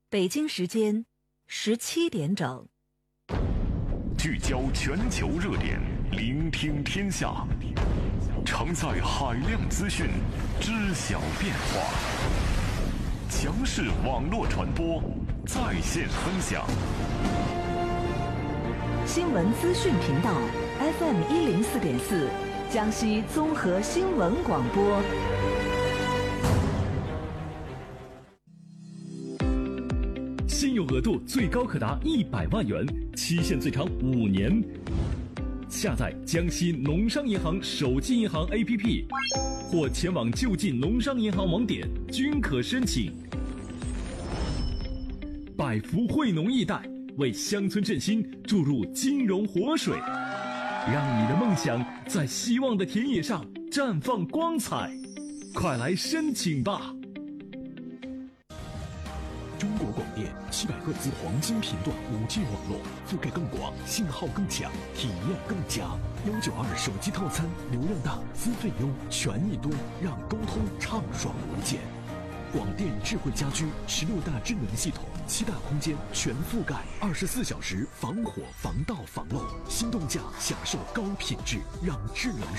北京时间17点整。 聚焦全球热点，聆听天下，承载海量资讯，知晓变化。强势网络传播，在线分享。 新闻资讯频道 FM104.4，江西综合新闻广播。 信用额度最高可达100万元，期限最长5年。下载江西农商银行手机银行 APP， 或前往就近农商银行网点均可申请。百福惠农易贷为乡村振兴注入金融活水，让你的梦想在希望的田野上绽放光彩。快来申请吧！ 中国广电700赫兹黄金频段5G 网络，覆盖更广，信号更强，体验更佳。192手机套餐，流量大，资费优，权益多，让沟通畅爽无间。广电智慧家居16大智能系统，7大空间全覆盖，24小时防火、防盗、防漏。心动价享受高品质，让智能